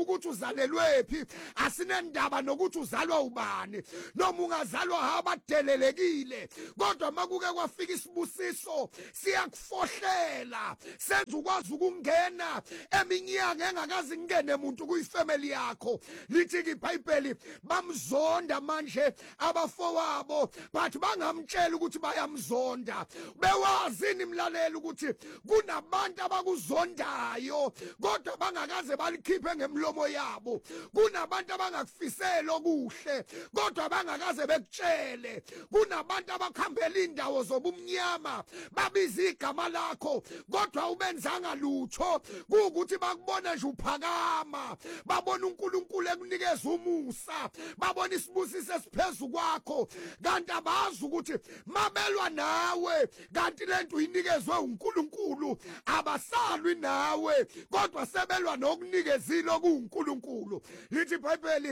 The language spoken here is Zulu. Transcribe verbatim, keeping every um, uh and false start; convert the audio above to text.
ukuthi uzalelwephi, asinendaba nokuthi uzalwa ubani, noma ungazalwa abadelelekile. Kodwa makuke kwafika isibusiso siyakufohlela, senza ukwazi ukungena eminyaka engakazi ngene umuntu kuyifamily yakho. Lithi ke iBhayibheli bamzonda manje abafowabo, but bangamtshela ukuthi bayamzonda. Bewazini mlaleli ukuthi kunabantu abakuzondayo kodwa bangakaze balikhiphe ngemlomo yabo. Kunabantu abangakufisela okuhle kodwa bangakaze bekutshele. Kunabantu abakhambela indawo zobumnyama babiza igama lakho kodwa ubenzanga lutho, kuukuthi bakubona nje uphakama, babona uNkulunkulu ekunikeza umusa, babona isibusiso esiphezulu kwakho, kanti abazi ukuthi mabelwa nawe kanti lento uyinikezwe uNkulunkulu, abasalwi nawe kodwa sebelwa nokunikezile okuNkulunkulu. Lithi iBhayibheli